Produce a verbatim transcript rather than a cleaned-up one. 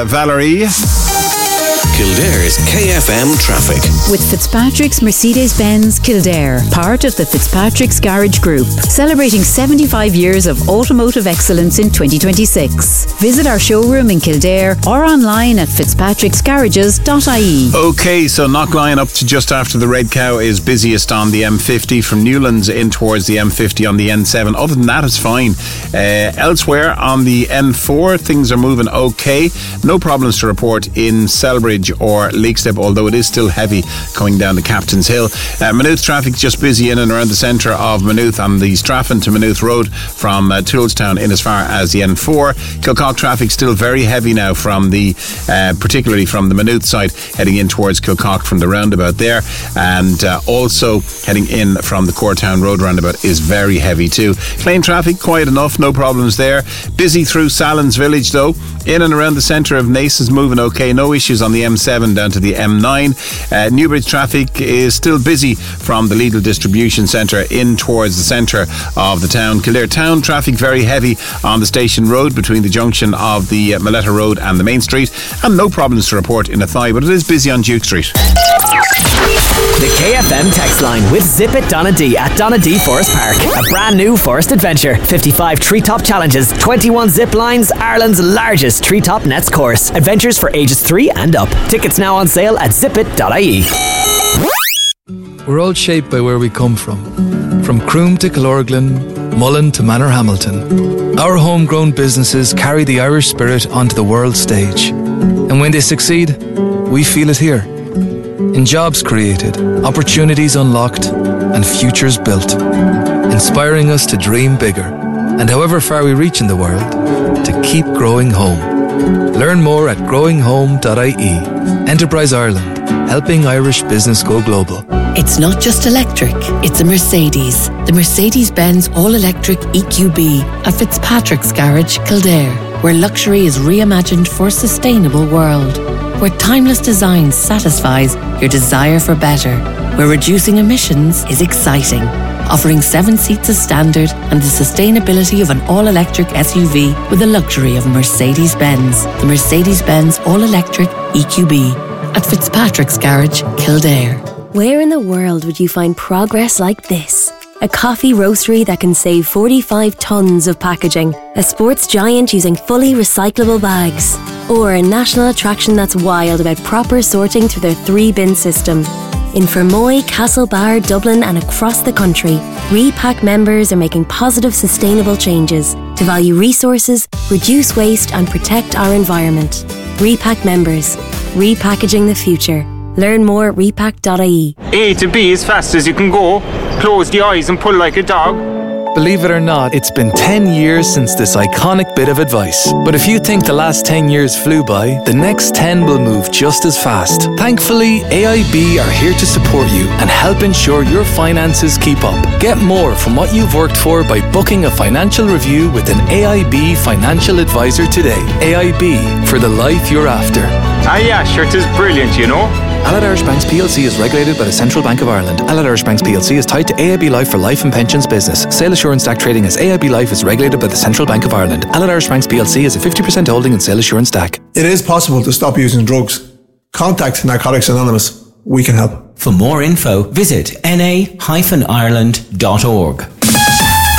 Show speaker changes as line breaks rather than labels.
Valerie.
Kildare's K F M traffic.
With Fitzpatrick's Mercedes-Benz Kildare, part of the Fitzpatrick's Garage Group, celebrating seventy-five years of automotive excellence in twenty twenty-six. Visit our showroom in Kildare or online at fitzpatricks garages dot I E.
Okay, so Knockline up to just after the Red Cow is busiest on the M fifty from Newlands in towards the M fifty on the N seven. Other than that, it's fine. Uh, elsewhere on the N four, things are moving okay. No problems to report in Selbridge or Leixlip, although it is still heavy coming down the Captain's Hill. Uh, Maynooth traffic just busy in and around the centre of Maynooth on the Straffan to Maynooth Road from uh, Toolstown in as far as the N four. Kilcock traffic still very heavy now from the, uh, particularly from the Maynooth side, heading in towards Kilcock from the roundabout there, and uh, also heading in from the Coretown Road roundabout is very heavy too. Clane traffic quiet enough, no problems there. Busy through Salins Village though. In and around the centre of Naas is moving okay, no issues on the M seven down to the M nine. Uh, Newbridge traffic is still busy from the Lidl distribution centre in towards the centre of the town. Kildare town traffic very heavy on the Station Road between the junction of the uh, Maletta Road and the Main Street, and no problems to report in Athy, but it is busy on Duke Street.
The K F M text line with Zip It Donadee at Donadee Forest Park. A brand new forest adventure. fifty-five treetop challenges, twenty-one zip lines, Ireland's largest treetop nets course. Adventures for ages three and up. Tickets now on sale at zip it dot I E.
We're all shaped by where we come from. From Croom to Killorglin, Mullen to Manorhamilton. Our homegrown businesses carry the Irish spirit onto the world stage. And when they succeed, we feel it here. In jobs created, opportunities unlocked, and futures built. Inspiring us to dream bigger, and however far we reach in the world, to keep growing home. Learn more at growing home dot I E. Enterprise Ireland, helping Irish business go global.
It's not just electric, it's a Mercedes. The Mercedes-Benz all-electric E Q B at Fitzpatrick's Garage, Kildare, where luxury is reimagined for a sustainable world. Where timeless design satisfies your desire for better. Where reducing emissions is exciting. Offering seven seats as standard and the sustainability of an all-electric S U V with the luxury of Mercedes-Benz. The Mercedes-Benz all-electric E Q B at Fitzpatrick's Garage, Kildare.
Where in the world would you find progress like this? A coffee roastery that can save forty-five tonnes of packaging. A sports giant using fully recyclable bags. Or a national attraction that's wild about proper sorting through their three-bin system. In Fermoy, Castlebar, Dublin and across the country, Repack members are making positive, sustainable changes to value resources, reduce waste and protect our environment. Repack members. Repackaging the future. Learn more at repack dot I E.
A to B as fast as you can go. Close the eyes and pull like a dog.
Believe it or not, it's been ten years since this iconic bit of advice. But if you think the last ten years flew by, the next ten will move just as fast. Thankfully, A I B are here to support you and help ensure your finances keep up. Get more from what you've worked for by booking a financial review with an A I B financial advisor today. A I B, for the life you're after.
Ah yeah, sure, it is brilliant, you know.
Allied Irish Banks P L C is regulated by the Central Bank of Ireland. Allied Irish Banks P L C is tied to A I B Life for life and pensions business. Sale Assurance D A C trading as A I B Life is regulated by the Central Bank of Ireland. Allied Irish Banks P L C is a fifty percent holding in Sale Assurance D A C.
It is possible to stop using drugs. Contact Narcotics Anonymous. We can help.
For more info, visit n a dash ireland dot org.